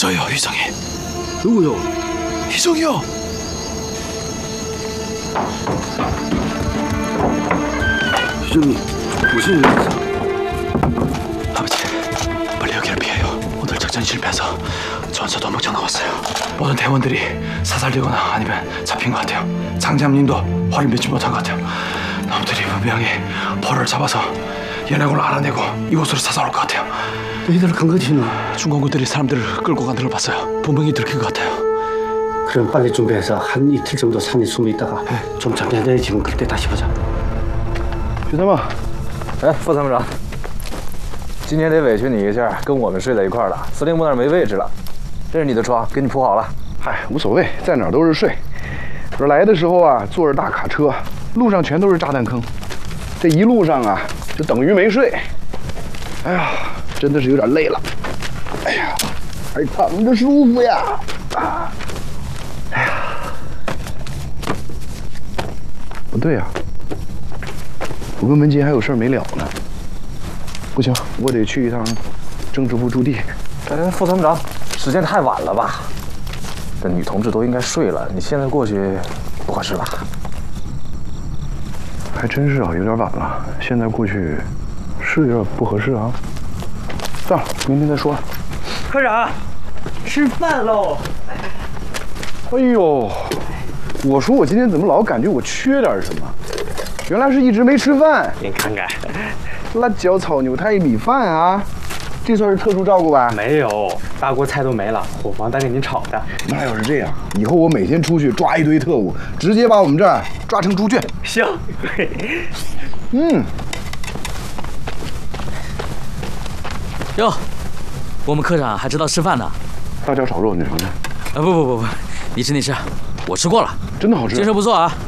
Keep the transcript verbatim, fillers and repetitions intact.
저요, 희정이. 누구요? 희정이요. 희정이 무슨 일 있어? 아버지, 빨리 여기를 피해요. 오늘 작전 실패해서 전사 도망쳐 나왔어요. 모든 대원들이 사살되거나 아니면 잡힌 것 같아요. 장장님도 화를 믿지 못한 것 같아요. 놈들이 분명히 포를 잡아서 연행을 알아내고 이곳으로 사살올 것 같아요. 너희들 간 거지 너? 중공군들이 사람들을 끌고 간 걸 봤어요. 분명히 들킨 것 같아요. 그럼 빨리 준비해서 한 이틀 정도 산에 숨어 있다가 좀 잠잠해지면 그때 다시 보자. 徐参谋，哎，副参谋长，今天得委屈你一下，跟我们睡在一块儿了。司令部那儿没位置了，这是你的床，给你铺好了。 嗨，无所谓，在哪儿都是睡。这来的时候啊，坐着大卡车，路上全都是炸弹坑，这一路上啊，就等于没睡。哎呀，真的是有点累了。哎呀，还躺着舒服呀！啊，哎呀，不对呀、啊。 我跟文杰还有事儿没了呢，不行，我得去一趟政治部驻地。 哎，副参谋长，时间太晚了吧？这女同志都应该睡了，你现在过去不合适吧？ 还真是啊，有点晚了，现在过去是有点不合适啊。算了，明天再说。 科长，吃饭喽！ 哎呦，我说我今天怎么老感觉我缺点什么？ 原来是一直没吃饭， 您看看， 辣椒炒牛太米饭啊，这算是特殊照顾吧？ 没有，大锅菜都没了，伙房单给您炒的。 那要是这样，以后我每天出去抓一堆特务，直接把我们这儿抓成猪圈。 行。 嗯。 哟，我们科长还知道吃饭呢。 辣椒炒肉，你尝尝。 啊不不不不，你吃你吃，我吃过了， 真的好吃， 精神不错啊。